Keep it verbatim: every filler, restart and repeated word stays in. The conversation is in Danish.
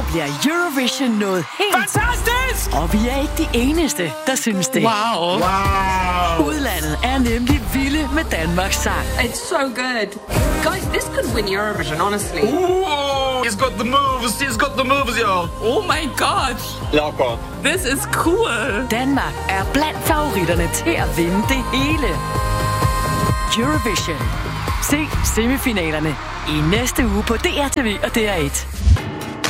bliver Eurovision noget helt... Fantastisk! Og vi er ikke de eneste, der synes det. Wow. Wow. Udlandet er nemlig vilde med Danmarks sang. It's so good. Guys, this could win Eurovision, honestly. Ooh, he's got the moves. He's got the moves, y'all. Oh my god. Jakob. This is cool. Danmark er blandt favoritterne til at vinde det hele. Eurovision. Se semifinalerne i næste uge på D R T V og D R et.